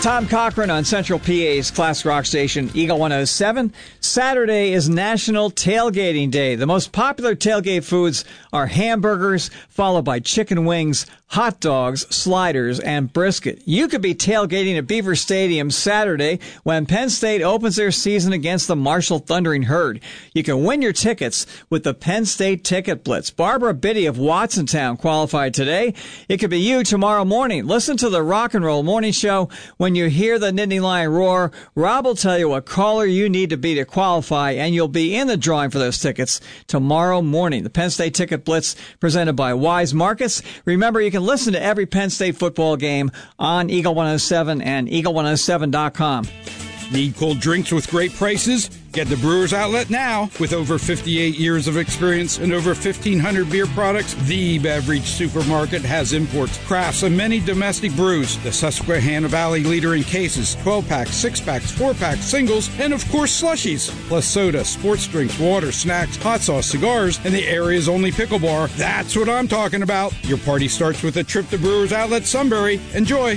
Tom Cochran on Central PA's classic rock station, Eagle 107. Saturday is National Tailgating Day. The most popular tailgate foods are hamburgers, followed by chicken wings, hot dogs, sliders, and brisket. You could be tailgating at Beaver Stadium Saturday when Penn State opens their season against the Marshall Thundering Herd. You can win your tickets with the Penn State Ticket Blitz. Barbara Biddy of Watsontown qualified today. It could be you tomorrow morning. Listen to the Rock and Roll Morning Show. When you hear the Nittany Lion roar, Rob will tell you what caller you need to be to qualify, and you'll be in the drawing for those tickets tomorrow morning. The Penn State Ticket Blitz presented by Wise Markets. Remember, you can listen to every Penn State football game on Eagle 107 and Eagle107.com. Need cold drinks with great prices? Get the Brewers Outlet now. With over 58 years of experience and over 1,500 beer products, the beverage supermarket has imports, crafts, and many domestic brews. The Susquehanna Valley leader in cases, 12-packs, 6-packs, 4-packs, singles, and of course slushies. Plus soda, sports drinks, water, snacks, hot sauce, cigars, and the area's only pickle bar. That's what I'm talking about. Your party starts with a trip to Brewers Outlet Sunbury. Enjoy.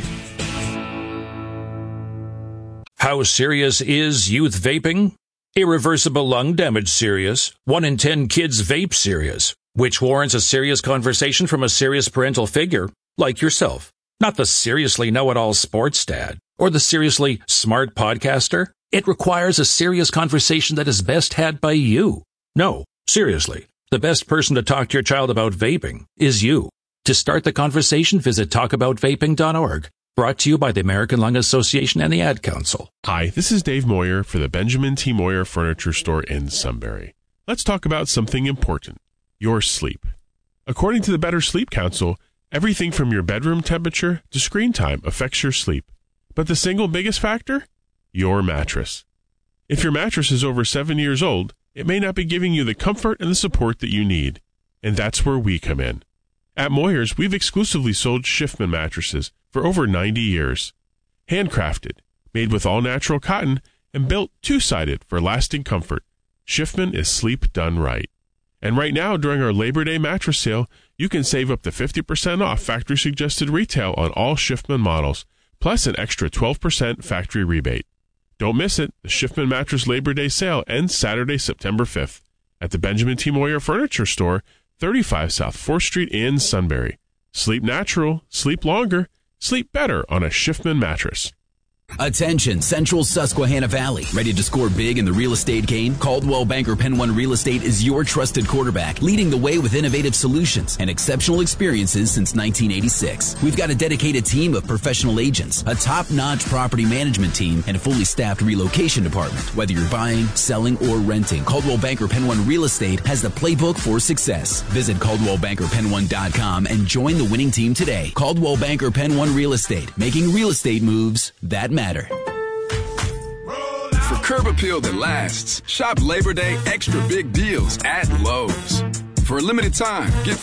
How serious is youth vaping? Irreversible lung damage serious. 1 in 10 kids vape serious, which warrants a serious conversation from a serious parental figure like yourself. Not the seriously know-it-all sports dad or the seriously smart podcaster. It requires a serious conversation that is best had by you. No, seriously, the best person to talk to your child about vaping is you. To start the conversation, visit talkaboutvaping.org. Brought to you by the American Lung Association and the Ad Council. Hi, this is Dave Moyer for the Benjamin T. Moyer Furniture Store in Sunbury. Let's talk about something important, your sleep. According to the Better Sleep Council, everything from your bedroom temperature to screen time affects your sleep. But the single biggest factor? Your mattress. If your mattress is over 7 years old, it may not be giving you the comfort and the support that you need. And that's where we come in. At Moyer's, we've exclusively sold Schiffman mattresses for over 90 years. Handcrafted, made with all-natural cotton, and built two-sided for lasting comfort. Schiffman is sleep done right. And right now, during our Labor Day mattress sale, you can save up to 50% off factory-suggested retail on all Schiffman models, plus an extra 12% factory rebate. Don't miss it. The Schiffman Mattress Labor Day sale ends Saturday, September 5th at the Benjamin T. Moyer Furniture Store, 35 South 4th Street in Sunbury. Sleep natural, sleep longer, sleep better on a Schiffman mattress. Attention, Central Susquehanna Valley. Ready to score big in the real estate game? Caldwell Banker Penn One Real Estate is your trusted quarterback, leading the way with innovative solutions and exceptional experiences since 1986. We've got a dedicated team of professional agents, a top-notch property management team, and a fully staffed relocation department. Whether you're buying, selling, or renting, Caldwell Banker Penn One Real Estate has the playbook for success. Visit CaldwellBankerPenn1.com and join the winning team today. Caldwell Banker Penn One Real Estate, making real estate moves that matter. For curb appeal that lasts, shop Labor Day extra big deals at Lowe's. For a limited time, get